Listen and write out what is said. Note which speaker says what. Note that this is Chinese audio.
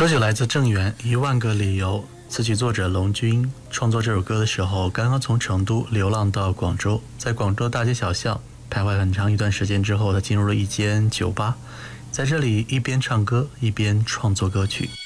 Speaker 1: 歌曲来自郑源，《1万个理由》，词曲作者龙军。创作这首歌的时候，刚刚从成都流浪到广州，在广州大街小巷徘徊很长一段时间之后，他进入了一间酒吧，在这里一边唱歌一边创作歌曲。